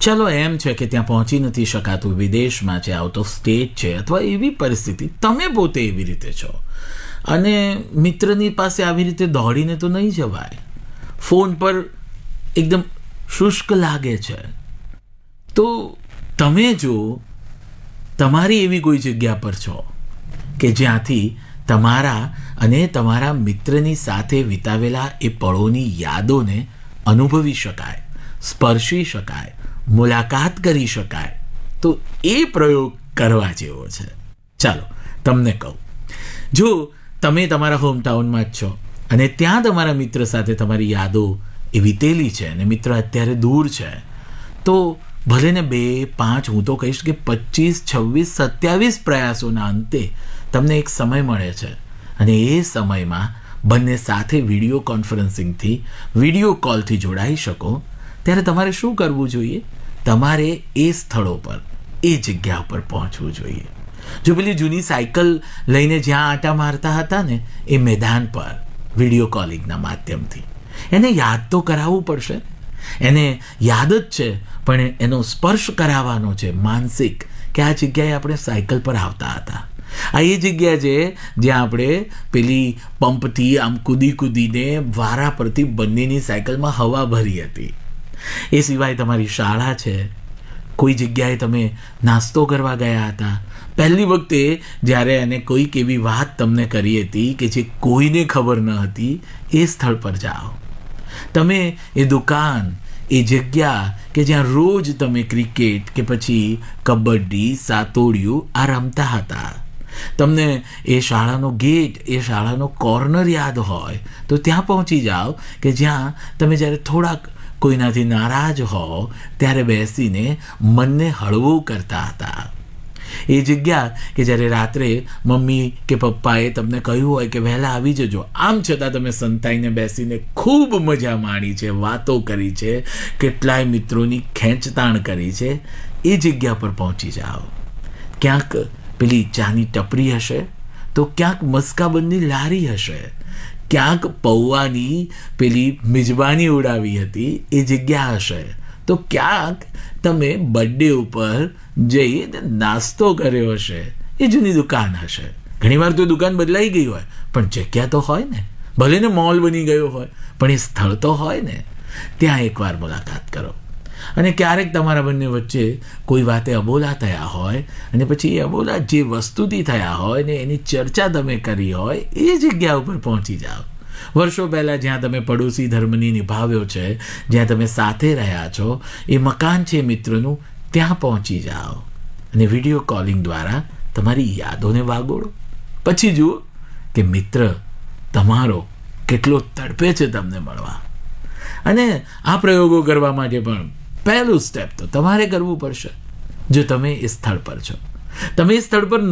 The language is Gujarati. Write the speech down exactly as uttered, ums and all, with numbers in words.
ચલો એમ છે કે ત્યાં પહોંચી નથી શકાતું, વિદેશમાં છે, આઉટ ઓફ સ્ટેટ છે, અથવા એવી પરિસ્થિતિ તમે પોતે એવી રીતે છો અને મિત્રની પાસે આવી રીતે દોડીને તો નહીં જવાય. ફોન પર એકદમ શુષ્ક લાગે છે, તો તમે જો તમારી એવી કોઈ જગ્યા પર છો કે જ્યાંથી તમારા અને તમારા મિત્રની સાથે વિતાવેલા એ પળોની યાદોને અનુભવી શકાય, સ્પર્શી શકાય, મુલાકાત કરી શકાય, તો એ પ્રયોગ કરવા જેવો છે. ચાલો તમને કહું, જો તમે તમારા હોમટાઉનમાં જ છો અને ત્યાં તમારા મિત્ર સાથે તમારી યાદો એ વીતેલી છે અને મિત્ર અત્યારે દૂર છે, તો ભલે ને બે પાંચ હું તો કહીશ કે પચીસ છવ્વીસ સત્યાવીસ પ્રયાસોના અંતે તમને એક સમય મળે છે અને એ સમયમાં બંને સાથે વિડીયો કોન્ફરન્સિંગથી વિડીયો કોલથી જોડાઈ શકો, ત્યારે તમારે શું કરવું જોઈએ? તમારે એ સ્થળો પર, એ જગ્યા પર પહોંચવું જોઈએ. જો પેલી જૂની સાયકલ લઈને જ્યાં આંટા મારતા હતા ને એ મેદાન પર વિડીયો કોલિંગના માધ્યમથી એને યાદ તો કરાવવું પડશે. એને યાદ જ છે, પણ એનો સ્પર્શ કરાવવાનો છે માનસિક, કે આ જગ્યાએ આપણે સાયકલ પર આવતા હતા. આ એ જગ્યા છે જ્યાં આપણે પેલી પંપથી આમ કૂદી કૂદીને વારા પરથી બંનેની સાયકલમાં હવા ભરી હતી. એ સિવાય તમારી શાળા છે, કોઈ જગ્યાએ તમે નાસ્તો કરવા ગયા હતા, પહેલી વખતે જ્યારે એને કોઈક એવી વાત તમને કરી હતી કે જે કોઈને ખબર ન હતી, એ સ્થળ પર જાઓ. તમે એ દુકાન, એ જગ્યા કે જ્યાં રોજ તમે ક્રિકેટ કે પછી કબડ્ડી, સાતોડિયું આ રમતા હતા, તમને એ શાળાનો ગેટ, એ શાળાનો કોર્નર યાદ હોય તો ત્યાં પહોંચી જાઓ કે જ્યાં તમે જ્યારે થોડાક કોઈનાથી નારાજ હો ત્યારે બેસીને મનને હળવું કરતા હતા. એ જગ્યા કે જ્યારે રાત્રે મમ્મી કે પપ્પાએ તમને કહ્યું હોય કે વહેલા આવી જજો, આમ છતાં તમે સંતાઈને બેસીને ખૂબ મજા માણી છે, વાતો કરી છે, કેટલાય મિત્રોની ખેંચતાણ કરી છે. એ જગ્યા પર પહોંચી જાઓ. ક્યાંક પેલી ચાની ટપરી હશે, તો ક્યાંક મસ્કાબંધની લારી હશે, ક્યાંક પૌવાની પેલી મિજબાની ઉડાવી હતી એ જગ્યા હશે, તો ક્યાંક તમે બર્થડે ઉપર જઈ નાસ્તો કર્યો હશે, એ જૂની દુકાન હશે. ઘણીવાર તો દુકાન બદલાઈ ગઈ હોય પણ જગ્યા તો હોય ને, ભલે ને મોલ બની ગયો હોય પણ એ સ્થળ તો હોય ને. ત્યાં એકવાર મુલાકાત કરો. અને ક્યારેક તમારા બંને વચ્ચે કોઈ વાતે અબોલા થયા હોય અને પછી એ અબોલા જે વસ્તુથી થયા હોય ને એની ચર્ચા તમે કરી હોય, એ જગ્યા ઉપર પહોંચી જાઓ. વર્ષો પહેલાં જ્યાં તમે પડોશી ધર્મની નિભાવ્યો છે, જ્યાં તમે સાથે રહ્યા છો, એ મકાન છે મિત્રનું, ત્યાં પહોંચી જાઓ અને વિડીયો કોલિંગ દ્વારા તમારી યાદોને વાગોળો. પછી જુઓ કે મિત્ર તમારો કેટલો તડપે છે તમને મળવા. અને આ પ્રયોગો કરવા માટે પણ પહેલું સ્ટેપ તો તમારે કરવું પડશે. જો તમે એ સ્થળ પર છો, તમે એ સ્થળ પર